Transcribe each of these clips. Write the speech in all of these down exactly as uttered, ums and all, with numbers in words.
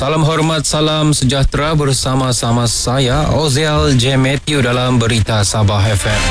Salam hormat, salam sejahtera bersama-sama saya Oziel J. Matthew dalam Berita Sabah F M.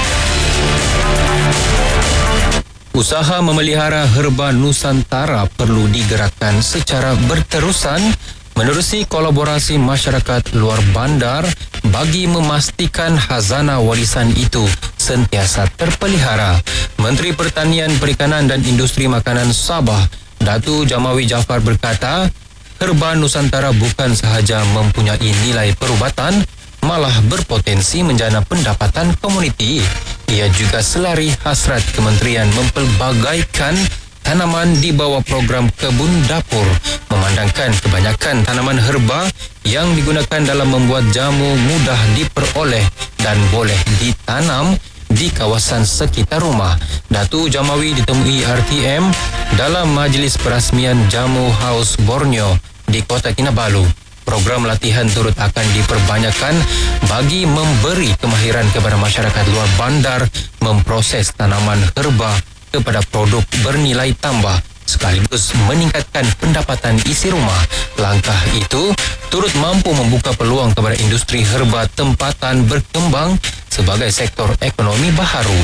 Usaha memelihara herba Nusantara perlu digerakkan secara berterusan menerusi kolaborasi masyarakat luar bandar bagi memastikan khazanah warisan itu sentiasa terpelihara. Menteri Pertanian, Perikanan dan Industri Makanan Sabah, Datuk Jamawi Jaafar berkata, herba Nusantara bukan sahaja mempunyai nilai perubatan, malah berpotensi menjana pendapatan komuniti. Ia juga selari hasrat kementerian mempelbagaikan tanaman di bawah program kebun dapur, memandangkan kebanyakan tanaman herba yang digunakan dalam membuat jamu mudah diperoleh dan boleh ditanam di kawasan sekitar rumah. Datuk Jamawi ditemui R T M dalam majlis perasmian Jamu House Borneo di Kota Kinabalu. Program latihan turut akan diperbanyakkan bagi memberi kemahiran kepada masyarakat luar bandar memproses tanaman herba kepada produk bernilai tambah sekaligus meningkatkan pendapatan isi rumah. Langkah itu turut mampu membuka peluang kepada industri herba tempatan berkembang sebagai sektor ekonomi baharu.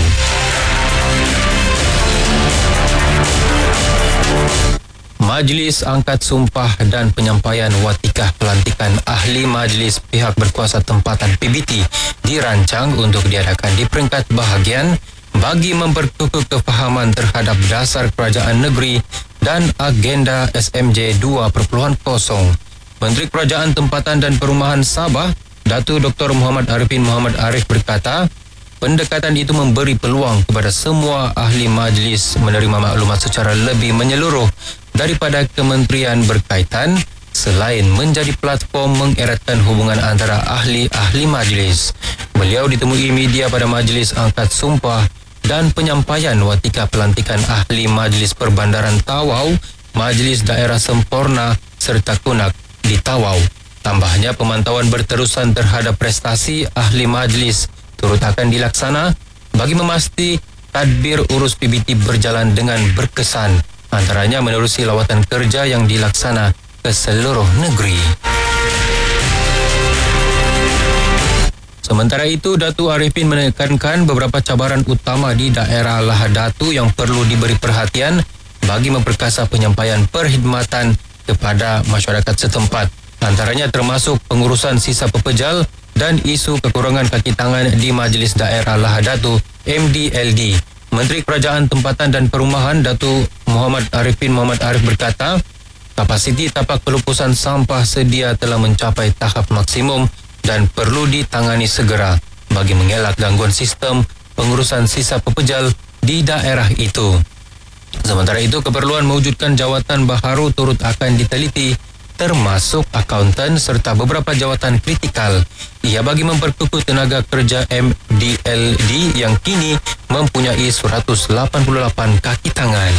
Majlis Angkat Sumpah dan Penyampaian Watikah Pelantikan Ahli Majlis Pihak Berkuasa Tempatan P B T dirancang untuk diadakan di peringkat bahagian bagi memperkukuh kefahaman terhadap dasar kerajaan negeri dan agenda S M J dua titik kosong. Menteri Kerajaan Tempatan dan Perumahan Sabah, Datuk Doktor Muhammad Arifin Muhammad Arif berkata, pendekatan itu memberi peluang kepada semua ahli majlis menerima maklumat secara lebih menyeluruh daripada kementerian berkaitan selain menjadi platform mengeratkan hubungan antara ahli-ahli majlis. Beliau ditemui media pada Majlis Angkat Sumpah dan Penyampaian Watika Pelantikan Ahli Majlis Perbandaran Tawau, Majlis Daerah Semporna serta Kunak di Tawau. Tambahnya, pemantauan berterusan terhadap prestasi ahli majlis turut akan dilaksana bagi memastikan tadbir urus P B T berjalan dengan berkesan, antaranya menerusi lawatan kerja yang dilaksana ke seluruh negeri. Sementara itu, Datuk Arifin menekankan beberapa cabaran utama di daerah Lahadatu yang perlu diberi perhatian bagi memperkasa penyampaian perkhidmatan kepada masyarakat setempat. Antaranya termasuk pengurusan sisa pepejal dan isu kekurangan kaki tangan di Majlis Daerah Lahadatu M D L D. Menteri Kerajaan Tempatan dan Perumahan Datuk Muhammad Arifin Muhammad Arif berkata, kapasiti tapak pelupusan sampah sedia telah mencapai tahap maksimum dan perlu ditangani segera bagi mengelak gangguan sistem pengurusan sisa pepejal di daerah itu. Sementara itu, keperluan mewujudkan jawatan baharu turut akan diteliti, termasuk akauntan serta beberapa jawatan kritikal. Ia bagi memperkukuh tenaga kerja M D L D yang kini mempunyai seratus lapan puluh lapan kaki tangan.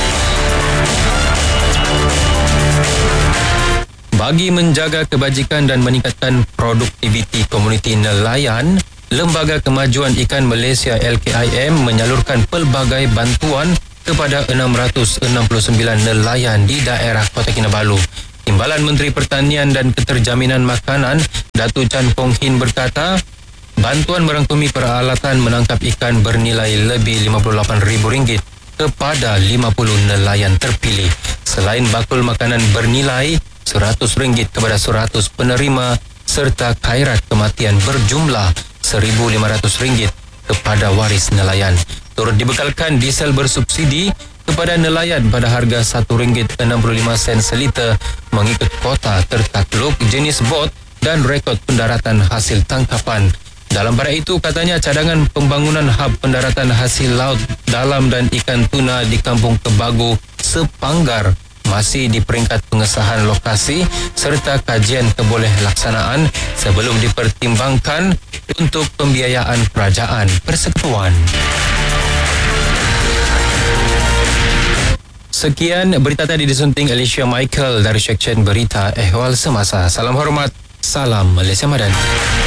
Bagi menjaga kebajikan dan meningkatkan produktiviti komuniti nelayan, Lembaga Kemajuan Ikan Malaysia L K I M menyalurkan pelbagai bantuan kepada enam ratus enam puluh sembilan nelayan di daerah Kota Kinabalu. Timbalan Menteri Pertanian dan Keterjaminan Makanan, Datuk Chan Pong Hin berkata, bantuan merangkumi peralatan menangkap ikan bernilai lebih lima puluh lapan ribu ringgit kepada lima puluh nelayan terpilih. Selain bakul makanan bernilai seratus ringgit kepada seratus penerima serta khairat kematian berjumlah seribu lima ratus ringgit kepada waris nelayan. Turut dibekalkan diesel bersubsidi kepada nelayan pada harga satu ringgit enam puluh lima sen seliter mengikut kota tertakluk jenis bot dan rekod pendaratan hasil tangkapan. Dalam pada itu, katanya cadangan pembangunan hub pendaratan hasil laut dalam dan ikan tuna di Kampung Kebagu Sepanggar masih di peringkat pengesahan lokasi serta kajian keboleh laksanaan sebelum dipertimbangkan untuk pembiayaan kerajaan persekutuan. Sekian berita tadi disunting Alicia Michael dari Seksyen Berita Ehwal Semasa. Salam hormat, salam Malaysia Madan.